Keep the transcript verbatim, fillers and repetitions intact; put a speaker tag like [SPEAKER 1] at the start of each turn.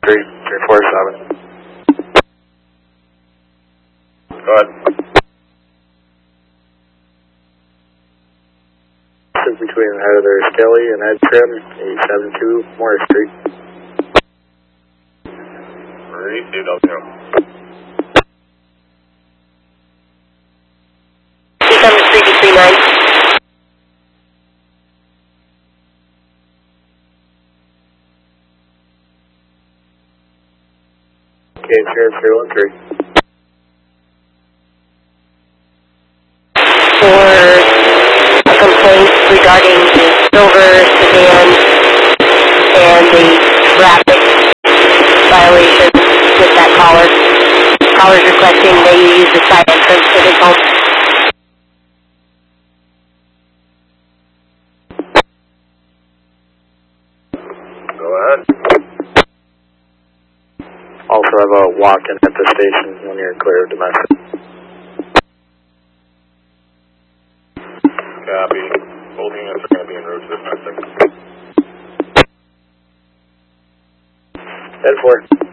[SPEAKER 1] three, three, four, seven. Go ahead. This is between Heather Skelly and Ed Trim, eight seven two Morris Street. Received up zero.
[SPEAKER 2] two seven three three nine.
[SPEAKER 1] Okay, Sheriff three one three.
[SPEAKER 2] For a complaint regarding the silver sedan and the traffic violation with that caller. Caller's requesting that you use the side entrance to his home.
[SPEAKER 1] Go ahead. Also have a walk-in at the station when you're clear of domestic. Copy. Both units are going to be en route to domestic. ten four.